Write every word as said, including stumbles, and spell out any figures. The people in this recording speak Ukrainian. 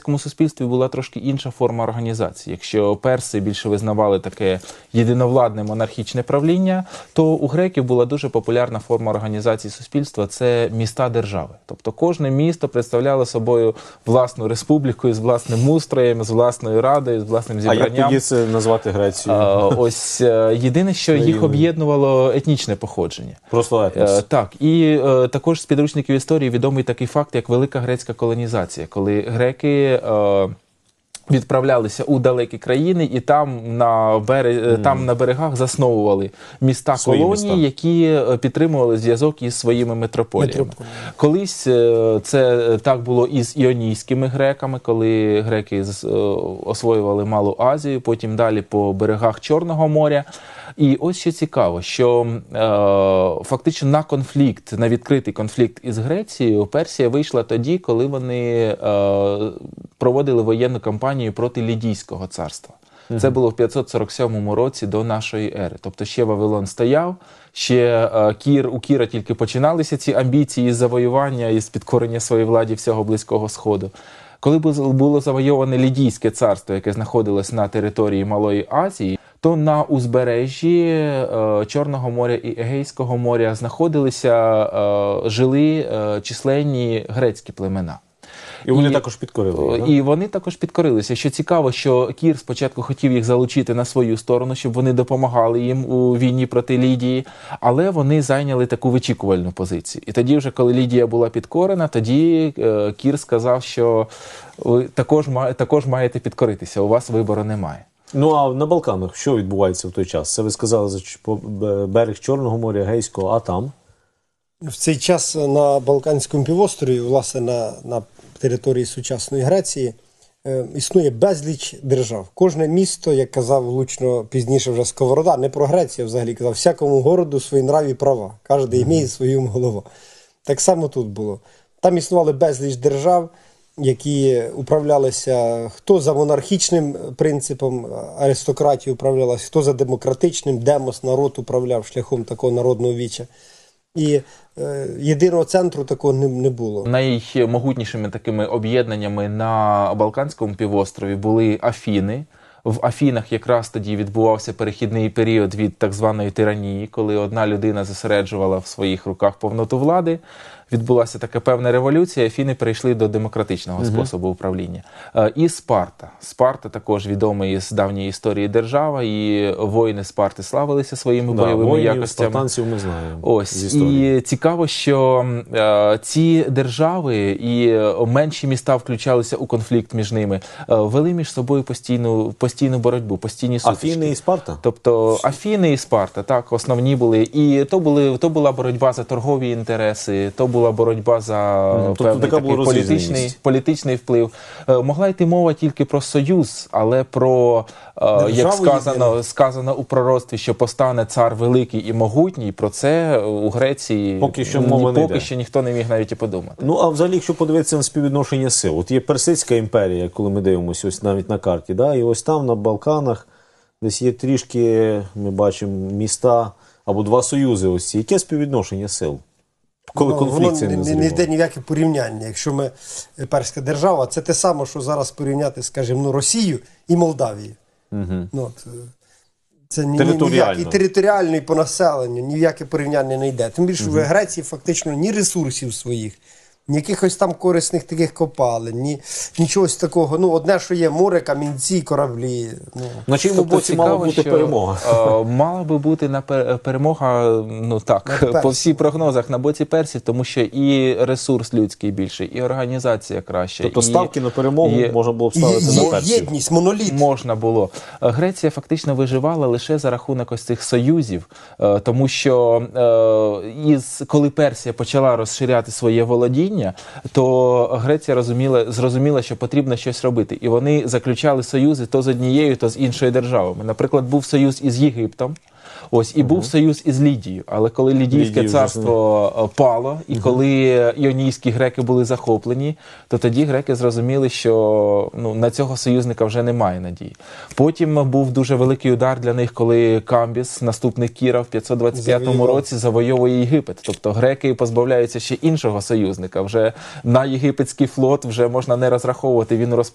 грецькому суспільстві була трошки інша форма організації. Якщо перси більше визнавали таке єдиновладне монархічне правління, то у греків була дуже популярна форма організації суспільства – це міста-держави. Тобто кожне місто представляло собою власну республіку з власним устроєм, з власною радою, з власним зібранням. А як тоді це назвати Грецію? А, ось єдине, що їх об'єднувало етнічне походження. Просто етнос. Так, і е, також з підручників історії відомий такий факт, як велика грецька колонізація, коли греки е, відправлялися у далекі країни і там на, берег, mm. там на берегах засновували міста-колонії, які підтримували зв'язок із своїми метрополіями. Метрополі. Колись це так було і з іонійськими греками, коли греки освоювали Малу Азію, потім далі по берегах Чорного моря. І ось що цікаво, що е, фактично на конфлікт, на відкритий конфлікт із Грецією Персія вийшла тоді, коли вони е, проводили воєнну кампанію проти Лідійського царства. Uh-huh. Це було в п'ятсот сорок сьомому році до нашої ери. Тобто ще Вавилон стояв, ще е, Кір, у Кіра тільки починалися ці амбіції з завоювання і з підкорення своєї владі всього Близького Сходу. Коли було завойоване Лідійське царство, яке знаходилось на території Малої Азії, то на узбережжі е, Чорного моря і Егейського моря знаходилися, е, жили е, численні грецькі племена. І вони і, також підкорили. І вони також підкорилися. Що цікаво, що Кір спочатку хотів їх залучити на свою сторону, щоб вони допомагали їм у війні проти Лідії, але вони зайняли таку вичікувальну позицію. І тоді вже, коли Лідія була підкорена, тоді е, Кір сказав, що ви також, також маєте підкоритися, у вас вибору немає. Ну, а на Балканах що відбувається в той час? Це ви сказали за берег Чорного моря, Егейського, а там? В цей час на Балканському півострові, власне, на, на території сучасної Греції, е, існує безліч держав. Кожне місто, як казав влучно пізніше вже Сковорода, не про Грецію взагалі, казав, всякому городу свої нраві права. Кожен mm-hmm. має свою голову. Так само тут було. Там існували безліч держав, які управлялися хто за монархічним принципом, аристократія управлялася, хто за демократичним, демос, народ управляв шляхом такого народного віча. І е, єдиного центру такого не, не було. Наймогутнішими такими об'єднаннями на Балканському півострові були Афіни. В Афінах якраз тоді відбувався перехідний період від так званої тиранії, коли одна людина зосереджувала в своїх руках повноту влади. Відбулася така певна революція, Афіни перейшли до демократичного uh-huh. способу управління. І Спарта. Спарта також відома із давньої історії держава, і воїни Спарти славилися своїми да, бойовими воїнів, якостями. Спартанців ми знаємо. Ось. І цікаво, що е, ці держави і менші міста включалися у конфлікт між ними, е, вели між собою постійну, постійну боротьбу, постійні сутички. Афіни і Спарта? Тобто Афіни і Спарта, так, основні були. І то, були, то була боротьба за торгові інтереси, то була боротьба за mm, певний такий політичний, політичний вплив. Е, могла йти мова тільки про союз, але про, е, як сказано, сказано у пророцтві, що постане цар великий і могутній, про це у Греції поки що, мова ні, не поки що ніхто не міг навіть і подумати. Ну, а взагалі, якщо подивитися на співвідношення сил, от є Персидська імперія, коли ми дивимося ось навіть на карті, да? І ось там на Балканах десь є трішки, ми бачимо, міста або два союзи ось ці. Яке співвідношення сил? Коли ну, конфлікт воно не, не йде ніяке порівняння. Якщо ми перська держава, це те саме, що зараз порівняти, скажімо, ну, Росію і Молдавію. Угу. Ну, от, це ні, ніяк, і територіально, і по населенню ніяке порівняння не йде. Тим більше угу. в Греції фактично ні ресурсів своїх, ні якихось там корисних таких копалин, ні нічогось такого. Ну, одне, що є море, камінці, кораблі. Ну. На чому тобто боці мала бути що, перемога? Е, мала би бути на пер, перемога, ну так, по всіх прогнозах на боці персів, тому що і ресурс людський більший, і організація краща. Тобто і, ставки на перемогу є, можна було б ставити є, на персів? Єдність, моноліт. Можна було. Греція фактично виживала лише за рахунок ось цих союзів, е, тому що е, із, коли Персія почала розширяти своє володіння, то Греція розуміла, зрозуміла, що потрібно щось робити. І вони заключали союзи то з однією, то з іншою державами. Наприклад, був союз із Єгиптом, ось, і був угу. союз із Лідією. Але коли Лідійське Лідію царство вже пало, і угу. коли іонійські греки були захоплені, то тоді греки зрозуміли, що ну, на цього союзника вже немає надії. Потім був дуже великий удар для них, коли Камбіс, наступник Кіра, в п'ятсот двадцять п'ятому році завойовує Єгипет. Тобто греки позбавляються ще іншого союзника. Вже на єгипетський флот вже можна не розраховувати, він розпадається.